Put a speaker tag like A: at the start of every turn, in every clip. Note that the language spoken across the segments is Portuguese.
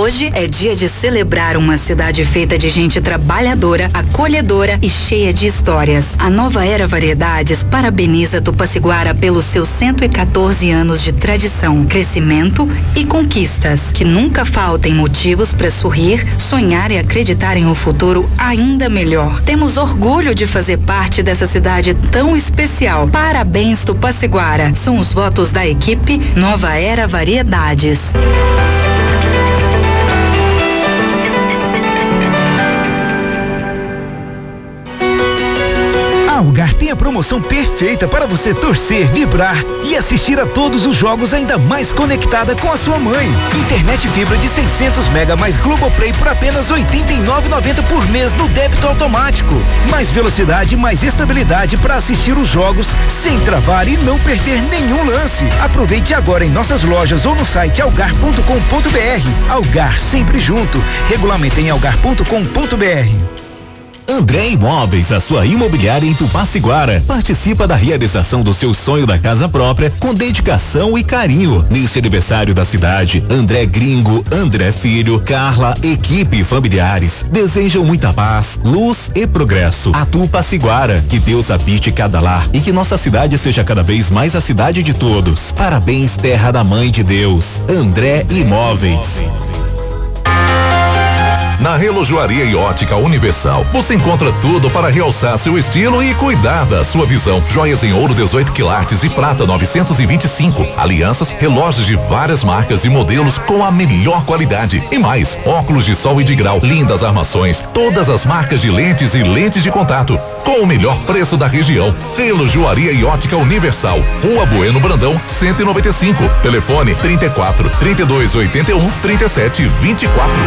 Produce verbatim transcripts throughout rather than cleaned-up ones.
A: Hoje é dia de celebrar uma cidade feita de gente trabalhadora, acolhedora e cheia de histórias. A Nova Era Variedades parabeniza Tupaciguara pelos seus cento e quatorze anos de tradição, crescimento e conquistas. Que nunca faltem motivos para sorrir, sonhar e acreditar em um futuro ainda melhor. Temos orgulho de fazer parte dessa cidade tão especial. Parabéns, Tupaciguara. São os votos da equipe Nova Era Variedades.
B: A Algar tem a promoção perfeita para você torcer, vibrar e assistir a todos os jogos ainda mais conectada com a sua mãe. Internet fibra de seiscentos mega mais Globoplay por apenas oitenta e nove reais e noventa centavos por mês no débito automático. Mais velocidade, mais estabilidade para assistir os jogos sem travar e não perder nenhum lance. Aproveite agora em nossas lojas ou no site algar ponto com ponto br. Algar, sempre junto. Regulamento em algar ponto com ponto br.
C: André Imóveis, a sua imobiliária em Tupaciguara. Participa da realização do seu sonho da casa própria com dedicação e carinho. Neste aniversário da cidade, André Gringo, André Filho, Carla, equipe e familiares desejam muita paz, luz e progresso. A Tupaciguara, que Deus habite cada lar e que nossa cidade seja cada vez mais a cidade de todos. Parabéns, terra da Mãe de Deus. André Imóveis.
D: Na Relojoaria e Ótica Universal, você encontra tudo para realçar seu estilo e cuidar da sua visão. Joias em ouro dezoito quilates e prata novecentos e vinte e cinco. Alianças, relógios de várias marcas e modelos com a melhor qualidade. E mais, óculos de sol e de grau, lindas armações, todas as marcas de lentes e lentes de contato, com o melhor preço da região. Relojoaria e Ótica Universal, Rua Bueno Brandão, cento e noventa e cinco. Telefone trinta e quatro, trinta e dois, oitenta e um, trinta e sete, vinte e quatro.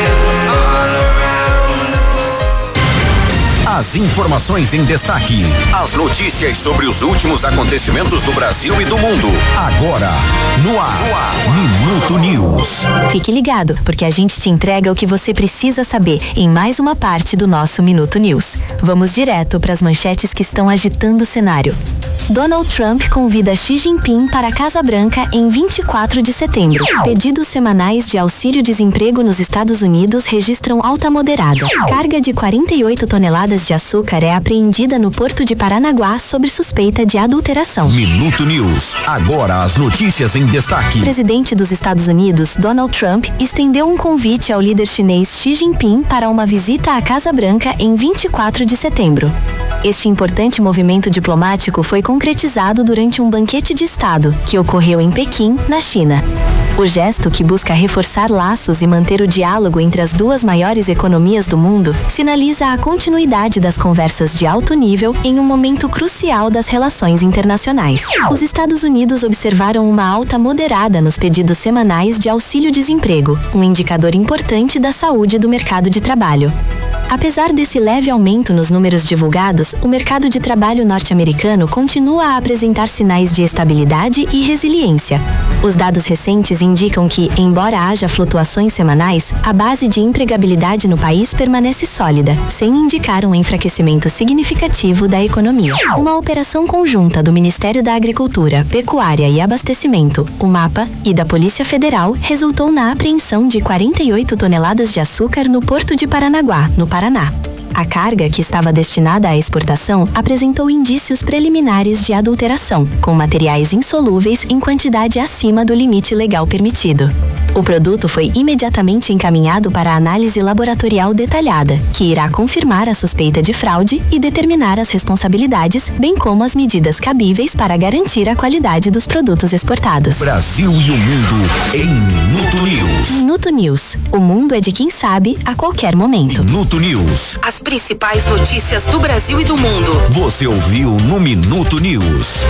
E: As informações em destaque, as notícias sobre os últimos acontecimentos do Brasil e do mundo. Agora, no ar, no ar. Minuto News.
F: Fique ligado, porque a gente te entrega o que você precisa saber em mais uma parte do nosso Minuto News. Vamos direto para as manchetes que estão agitando o cenário. Donald Trump convida Xi Jinping para a Casa Branca em vinte e quatro de setembro. Pedidos semanais de auxílio-desemprego nos Estados Unidos registram alta moderada. Carga de quarenta e oito toneladas de açúcar é apreendida no Porto de Paranaguá sob suspeita de adulteração.
E: Minuto News. Agora as notícias em destaque.
F: O presidente dos Estados Unidos, Donald Trump, estendeu um convite ao líder chinês Xi Jinping para uma visita à Casa Branca em vinte e quatro de setembro. Este importante movimento diplomático foi concretizado durante um banquete de Estado que ocorreu em Pequim, na China. O gesto, que busca reforçar laços e manter o diálogo entre as duas maiores economias do mundo, sinaliza a continuidade das conversas de alto nível em um momento crucial das relações internacionais. Os Estados Unidos observaram uma alta moderada nos pedidos semanais de auxílio-desemprego, um indicador importante da saúde do mercado de trabalho. Apesar desse leve aumento nos números divulgados, o mercado de trabalho norte-americano continua a apresentar sinais de estabilidade e resiliência. Os dados recentes indicam que, embora haja flutuações semanais, a base de empregabilidade no país permanece sólida, sem indicar um enfraquecimento significativo da economia. Uma operação conjunta do Ministério da Agricultura, Pecuária e Abastecimento, o MAPA, e da Polícia Federal resultou na apreensão de quarenta e oito toneladas de açúcar no Porto de Paranaguá, no Paraná. A carga, que estava destinada à exportação, apresentou indícios preliminares de adulteração, com materiais insolúveis em quantidade acima do limite legal permitido. O produto foi imediatamente encaminhado para a análise laboratorial detalhada, que irá confirmar a suspeita de fraude e determinar as responsabilidades, bem como as medidas cabíveis para garantir a qualidade dos produtos exportados.
E: Brasil e o mundo em Minuto News.
F: Minuto News. O mundo é de quem sabe a qualquer momento.
E: Minuto News.
A: As principais notícias do Brasil e do mundo.
E: Você ouviu no Minuto News.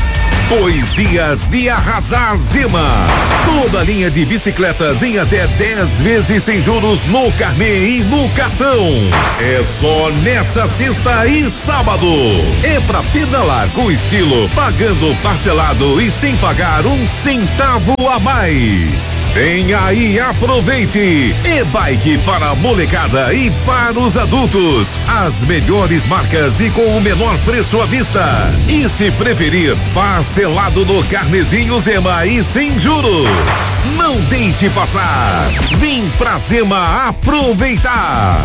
D: Dois dias de arrasar Zima. Toda a linha de bicicletas em até dez vezes sem juros no carnê e no cartão. É só nessa sexta e sábado. É pra pedalar com estilo, pagando parcelado e sem pagar um centavo a mais. Vem aí, aproveite. E-bike para a molecada e para os adultos. As melhores marcas e com o menor preço à vista. E se preferir, parcelado no carnezinho Zema e sem juros. Não deixe deixe passar. Vem pra Zema aproveitar.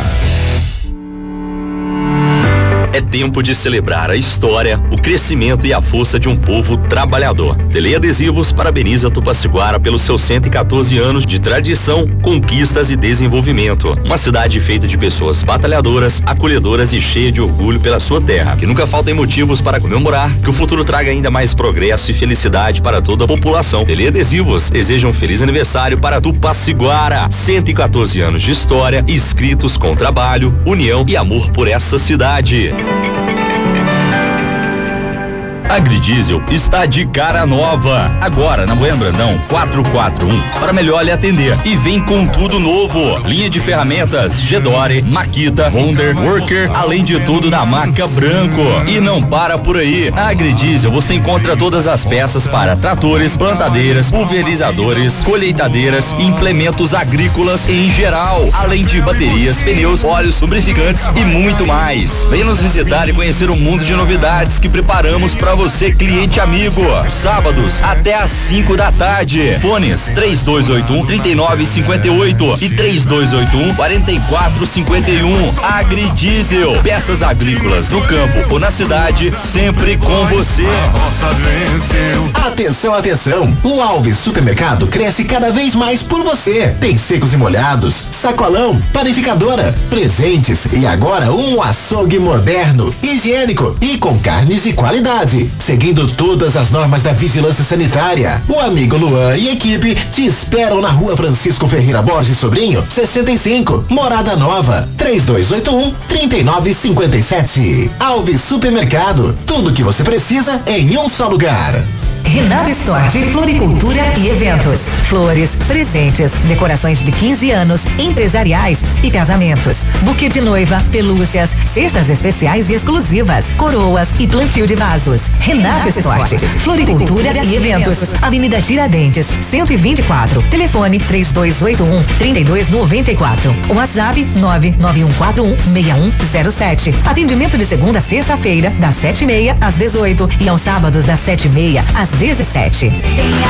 G: É tempo de celebrar a história, o crescimento e a força de um povo trabalhador. Tele Adesivos parabeniza Tupaciguara pelos seus cento e quatorze anos de tradição, conquistas e desenvolvimento. Uma cidade feita de pessoas batalhadoras, acolhedoras e cheia de orgulho pela sua terra. Que nunca faltem motivos para comemorar, que o futuro traga ainda mais progresso e felicidade para toda a população. Tele Adesivos deseja um feliz aniversário para Tupaciguara. cento e quatorze anos de história, escritos com trabalho, união e amor por essa cidade. Agridiesel está de cara nova. Agora na Bueno Brandão quatrocentos e quarenta e um para melhor lhe atender. E vem com tudo novo. Linha de ferramentas Gedore, Makita, Wonder, Worker, além de tudo na marca Branco. E não para por aí. Na Agridiesel você encontra todas as peças para tratores, plantadeiras, pulverizadores, colheitadeiras e implementos agrícolas em geral. Além de baterias, pneus, óleos, lubrificantes e muito mais. Venha nos visitar e conhecer o mundo de novidades que preparamos para você, cliente amigo. Sábados até às cinco da tarde. Fones três dois oito um, três nove cinco oito e três dois oito um, quatro quatro cinco um. Agridiesel, peças agrícolas no campo ou na cidade, sempre com você.
H: Atenção, atenção! O Alves Supermercado cresce cada vez mais por você. Tem secos e molhados, sacolão, panificadora, presentes e agora um açougue moderno, higiênico e com carnes de qualidade, seguindo todas as normas da vigilância sanitária. O amigo Luan e equipe te esperam na Rua Francisco Ferreira Borges Sobrinho, sessenta e cinco, Morada Nova, três dois oito um, três nove cinco sete. Alves Supermercado, tudo que você precisa em um só lugar.
I: Renato Store, floricultura e eventos. Flores, presentes, decorações de quinze anos, empresariais e casamentos. Buquê de noiva, pelúcias, cestas especiais e exclusivas, coroas e plantio de vasos. Renato Store, floricultura e eventos. Avenida Tiradentes, cento e vinte e quatro. Telefone três dois oito um, três dois nove quatro. WhatsApp nove nove um quatro um, seis um zero sete. Atendimento de segunda a sexta-feira, das sete e meia às dezoito e aos sábados das sete e meia às dezessete.